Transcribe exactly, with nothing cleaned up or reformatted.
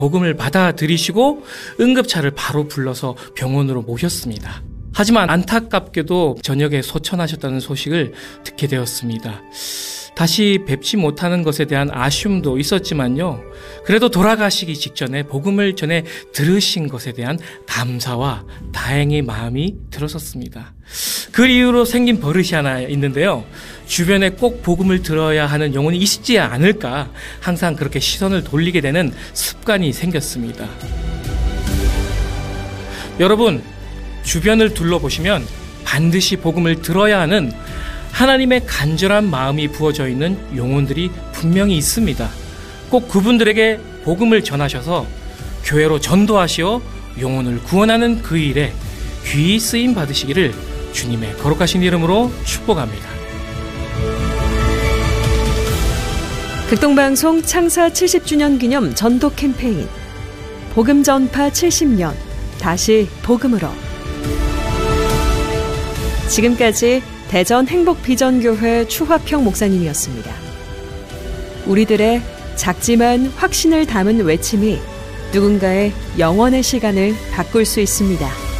복음을 받아들이시고 응급차를 바로 불러서 병원으로 모셨습니다. 하지만 안타깝게도 저녁에 소천하셨다는 소식을 듣게 되었습니다. 다시 뵙지 못하는 것에 대한 아쉬움도 있었지만요. 그래도 돌아가시기 직전에 복음을 전해 들으신 것에 대한 감사와 다행의 마음이 들었었습니다. 그 이후로 생긴 버릇이 하나 있는데요. 주변에 꼭 복음을 들어야 하는 영혼이 있지 않을까 항상 그렇게 시선을 돌리게 되는 습관이 생겼습니다. 여러분, 주변을 둘러보시면 반드시 복음을 들어야 하는 하나님의 간절한 마음이 부어져 있는 영혼들이 분명히 있습니다. 꼭 그분들에게 복음을 전하셔서 교회로 전도하시어 영혼을 구원하는 그 일에 귀히 쓰임 받으시기를 주님의 거룩하신 이름으로 축복합니다. 극동방송 창사 칠십 주년 기념 전도 캠페인 복음 전파 칠십 년 다시 복음으로. 지금까지 대전 행복비전교회 추화평 목사님이었습니다. 우리들의 작지만 확신을 담은 외침이 누군가의 영원의 시간을 바꿀 수 있습니다.